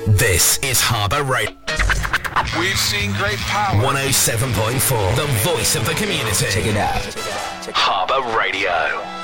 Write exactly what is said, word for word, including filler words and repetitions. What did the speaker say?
This is Harbour Radio. We've seen great power. one oh seven point four, the voice of the community. Check it out. Harbour Radio.